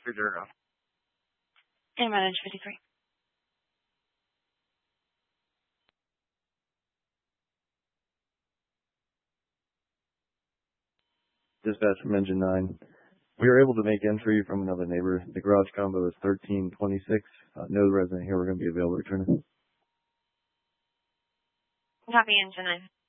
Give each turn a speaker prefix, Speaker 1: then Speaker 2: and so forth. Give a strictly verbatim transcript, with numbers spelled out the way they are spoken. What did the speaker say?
Speaker 1: three zero.
Speaker 2: And manage fifty-three.
Speaker 3: Dispatch from Engine nine. We were able to make entry from another neighbor. The garage combo is thirteen twenty-six. Uh, no resident here. We're going to be available to return it.
Speaker 2: Copy, Engine nine.